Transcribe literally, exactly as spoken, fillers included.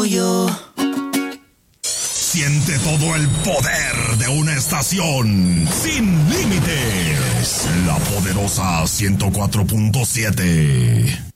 orgullo. Siente todo el poder de una estación sin límites. La poderosa ciento cuatro punto siete.